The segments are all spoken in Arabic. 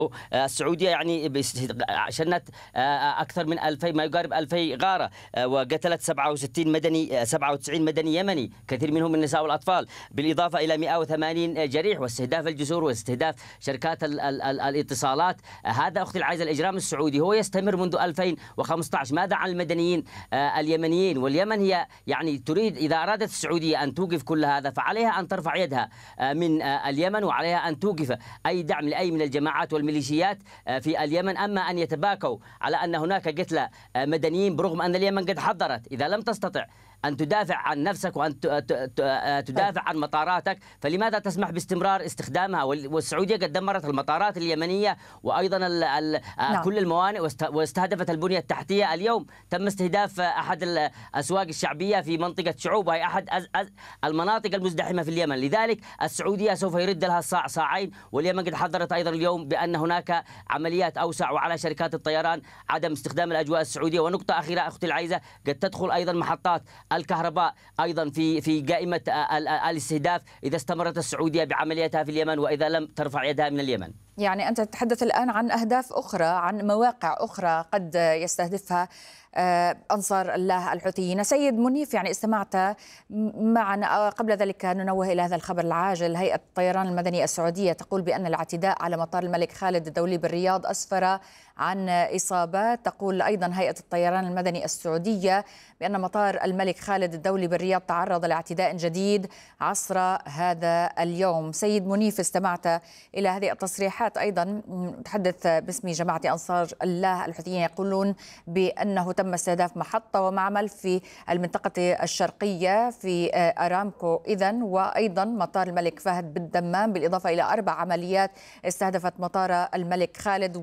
السعودية يعني شنت أكثر من 2000 ما يقارب 2000 غارة، وقتلت 67 مدني 97 مدني يمني، كثير منهم النساء والأطفال، بالإضافة إلى 180 جريح، واستهداف الجسور واستهداف شركات الاتصالات. هذا أختي العزيزة الإجرام السعودي هو يستمر منذ 2015. ماذا عن المدنيين اليمنيين؟ واليمن هي يعني تريد، إذا أرادت السعودية أن توقف كل هذا فعليها أن ترفع يدها من اليمن، وعليها أن توقف أي دعم لأي من الجماعات والميليشيات في اليمن. أما أن يتباكوا على أن هناك قتلى مدنيين برغم أن اليمن قد حضرت، إذا لم تستطع أن تدافع عن نفسك وأن تدافع عن مطاراتك، فلماذا تسمح باستمرار استخدامها؟ والسعودية قد دمرت المطارات اليمنية وأيضا كل الموانئ، واستهدفت البنية التحتية. اليوم تم استهداف أحد الأسواق الشعبية في منطقة شعوب، وهي أحد المناطق المزدحمة في اليمن. لذلك السعودية سوف يرد لها صاع صاعين، واليمن قد حذرت أيضا اليوم بأن هناك عمليات أوسع، وعلى شركات الطيران عدم استخدام الأجواء السعودية. ونقطة أخيرة أختي العزيزة، قد تدخل أيضا محطات الكهرباء أيضا في قائمة الاستهداف إذا استمرت السعودية بعملياتها في اليمن، وإذا لم ترفع يدها من اليمن. يعني أنت تتحدث الآن عن أهداف أخرى، عن مواقع أخرى قد يستهدفها أنصار الله الحوثيين. سيد منيف، يعني استمعت معنا قبل ذلك ننوه إلى هذا الخبر العاجل. هيئة الطيران المدني السعودية تقول بأن الاعتداء على مطار الملك خالد الدولي بالرياض أسفر عن إصابات. تقول أيضا هيئة الطيران المدني السعودية بأن مطار الملك خالد الدولي بالرياض تعرض لاعتداء جديد عصر هذا اليوم. سيد منيف، استمعت إلى هذه التصريحات. أيضا تحدث باسم جماعة أنصار الله الحوثيين، يقولون بأنه تم استهداف محطة ومعمل في المنطقة الشرقية في أرامكو إذن، وأيضا مطار الملك فهد بالدمام، بالإضافة إلى 4 عمليات استهدفت مطار الملك خالد.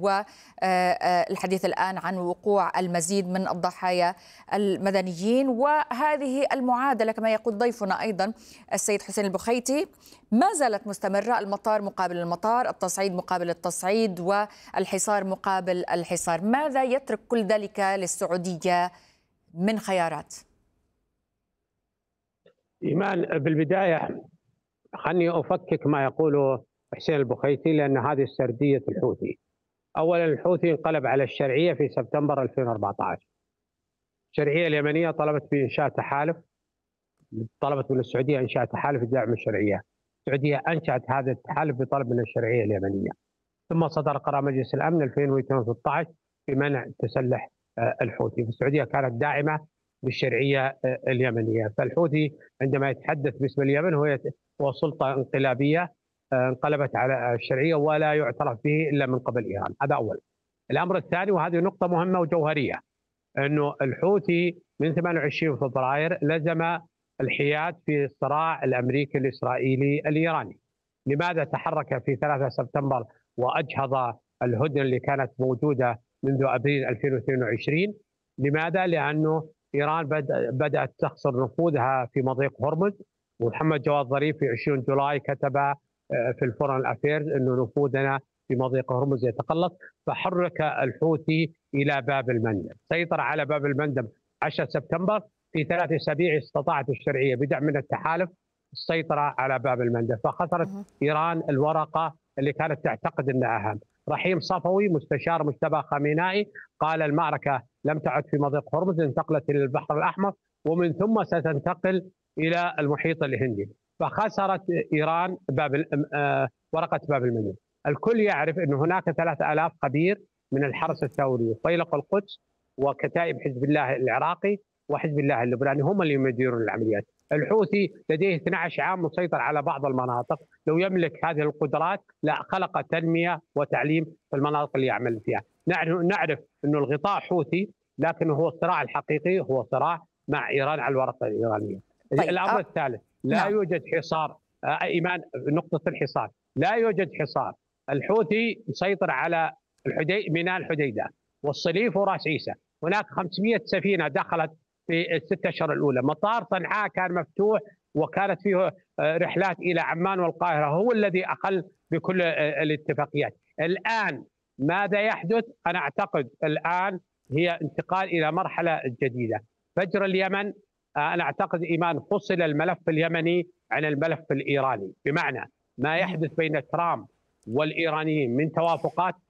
والحديث الآن عن وقوع المزيد من الضحايا المدنيين. وهذه المعادلة كما يقول ضيفنا أيضا السيد حسين البخيتي ما زالت مستمرة، المطار مقابل المطار، التصعيد مقابل التصعيد، والحصار مقابل الحصار. ماذا يترك كل ذلك للسعودية من خيارات؟ إيمان، بالبداية خلني أفكك ما يقوله حسين البخيتي، لأن هذه سردية الحوثي. أولا، الحوثي انقلب على الشرعية في سبتمبر 2014. الشرعية اليمنية طلبت بإنشاء تحالف، طلبت من السعودية إنشاء تحالف لدعم الشرعية. السعودية أنشأت هذا التحالف بطلب من الشرعية اليمنية، ثم صدر قرار مجلس الأمن 2016 بمنع تسلح الحوثي. فالسعودية كانت داعمة للشرعية اليمنية. فالحوثي عندما يتحدث باسم اليمن هو سلطة انقلابية انقلبت على الشرعية ولا يعترف به إلا من قبل إيران. هذا أول. الأمر الثاني، وهذه نقطة مهمة وجوهرية، أنه الحوثي من 28 فبراير لزم الحياد في الصراع الأمريكي الإسرائيلي الإيراني. لماذا تحرك في 3 سبتمبر وأجهض الهدنة اللي كانت موجودة منذ أبريل 2022؟ لماذا؟ لأنه إيران بدأت تخسر نفوذها في مضيق هرمز، ومحمد جواد ظريف في 20 جولاي كتب في الفورن أفيرز أنه نفوذنا في مضيق هرمز يتقلص. فحرك الحوثي إلى باب المندب، سيطر على باب المندب 10 سبتمبر. في 3 أسابيع استطاعت الشرعية بدعم من التحالف السيطرة على باب المندب، فخسرت إيران الورقة اللي كانت تعتقد أنها أهم. رحيم صفوي مستشار مجتبى خامنائي قال المعركة لم تعد في مضيق هرمز، انتقلت إلى البحر الأحمر ومن ثم ستنتقل إلى المحيط الهندي. فخسرت إيران ورقة باب المندب. الكل يعرف أن هناك 3000 خبير من الحرس الثوري وفيلق القدس وكتائب حزب الله العراقي وحزب الله اللبناني هم اللي يديرون العمليات. الحوثي لديه 12 عام مسيطر على بعض المناطق، لو يملك هذه القدرات لا خلق تنمية وتعليم في المناطق اللي يعمل فيها. نعرف أنه الغطاء حوثي، لكن هو الصراع الحقيقي هو صراع مع إيران على الورقة الإيرانية. طيب. الأمر الثالث، لا يوجد حصار. إيمان، نقطة الحصار، لا يوجد حصار. الحوثي يسيطر على ميناء الحديدة والصليف وراس عيسى. هناك 500 سفينة دخلت في ال6 أشهر الأولى. مطار صنعاء كان مفتوح وكانت فيه رحلات إلى عمان والقاهرة، هو الذي أخل بكل الاتفاقيات. الآن ماذا يحدث؟ أنا أعتقد الآن هي انتقال إلى مرحلة جديدة. فجر اليمن، أنا أعتقد إيمان فصل الملف اليمني عن الملف الإيراني، بمعنى ما يحدث بين ترامب والإيرانيين من توافقات